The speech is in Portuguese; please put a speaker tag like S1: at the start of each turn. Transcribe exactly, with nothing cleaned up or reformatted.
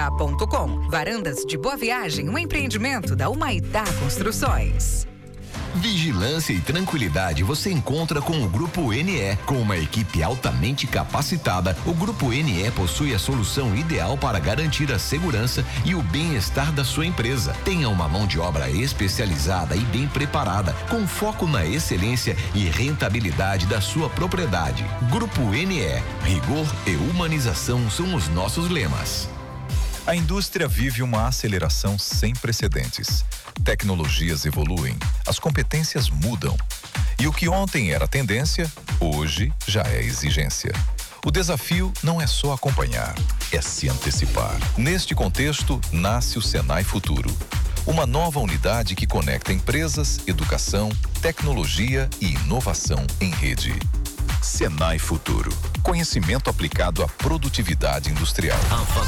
S1: humaitá ponto com. Varandas de Boa Viagem, um empreendimento da Humaitá Construções.
S2: Vigilância e tranquilidade você encontra com o Grupo N E. Com uma equipe altamente capacitada, o Grupo N E possui a solução ideal para garantir a segurança e o bem-estar da sua empresa. Tenha uma mão de obra especializada e bem preparada, com foco na excelência e rentabilidade da sua propriedade. Grupo N E, rigor e humanização são os nossos lemas.
S3: A indústria vive uma aceleração sem precedentes. Tecnologias evoluem, as competências mudam. E o que ontem era tendência, hoje já é exigência. O desafio não é só acompanhar, é se antecipar. Neste contexto, nasce o Senai Futuro. Uma nova unidade que conecta empresas, educação, tecnologia e inovação em rede. Senai Futuro. Conhecimento aplicado à produtividade industrial.